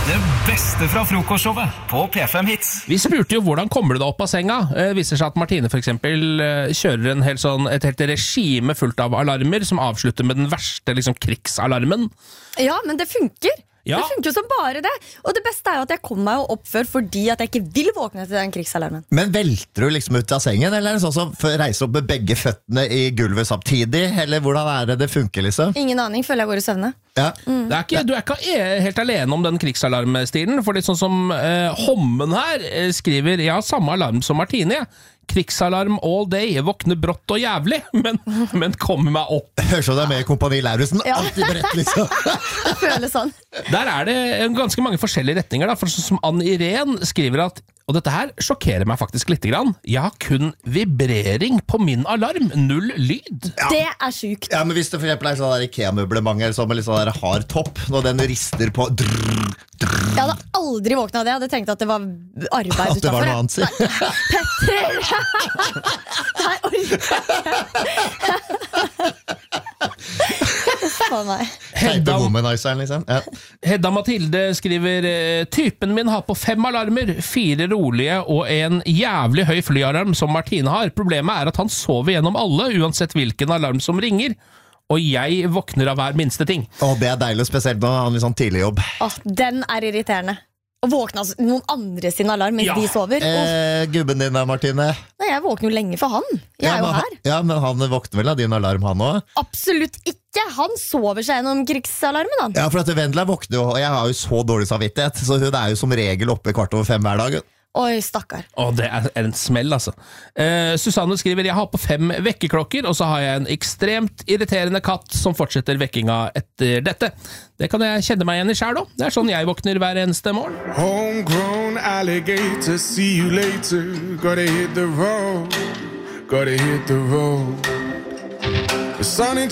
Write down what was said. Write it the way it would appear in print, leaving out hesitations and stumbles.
Det beste fra frokostshowet på P5 Hits. Vi spurte jo hvordan kommer du deg opp av senga. Viser seg at Martine for eksempel kjører et helt regime fullt av alarmer som avslutter med den verste krigsalarmen. Ja, men det funker. Ja. Det funker jo som bare det. Og det beste er jo at jeg kommer meg jo opp før fordi at jeg ikke vil våkne til den krigsalarmen. Men velter du ut av sengen, eller er det sånn som reiser opp med begge føttene i gulvet samtidig? Eller hvordan det funker liksom? Ingen aning, føler jeg går i søvne. Ja. Du er ikke helt alene om den krigsalarmstilen, for litt sånn som Hommen her skriver, jeg har samme alarm som Martine, krigsalarm all day, jeg våkner brått og jævlig, men kommer meg opp. Høres som det med i Kompani Lauritzen, Ja. alltid beredt liksom. Det føles sånn. Der er det ganske mange forskjellige retninger, da, for sånn som Ann Irén skriver at, og dette her sjokkerer meg faktisk litt grann, jeg har kun vibrering på min alarm, null lyd. Ja. Det er sykt. Ja, men hvis det for eksempel sånn der IKEA-møblement eller sånn med litt sånn der hard topp, når den rister på Jeg hadde aldri våknet av det. Jeg hadde tenkt at det var arbeid at det var utenfor. noe annet, si. Petter! Nei, orker meg. Teipewomanizer, liksom. Ja. Hedda Mathilde skriver, typen min har på 5 alarmer, 4 rolige og en jævlig høy flyalarm som Martine har. Problemet er at han sover gjennom alle, uansett hvilken alarm som ringer. Og jeg våkner av hver minste ting. Det er deilig, spesielt når han har litt sånn tidlig jobb. Den er irriterende. Å våkne av noen andre sin alarm mens de sover. Gubben din da, Martine? Nei, jeg våkner jo lenge for han. Jeg er jo her. Ja, men han våkner vel av din alarm, han også? Absolutt ikke. Han sover seg gjennom krigsalarmen, han. Ja, for at Vendela våkner jo, og jeg har jo så dårlig samvittighet, så hun er jo som regel oppe 5:15 hver dag. Oi, stakkar. Det er en smell, altså. Susanne skriver, jeg har på 5 vekkerklokker, og så har jeg en ekstremt irriterende katt som fortsetter vekkinga etter dette. Det kan jeg kjenne meg igjen i selv også. Det er sånn jeg våkner hver eneste morgen. Homegrown alligator, see you later. Gotta hit the road. Gotta hit the road. The sun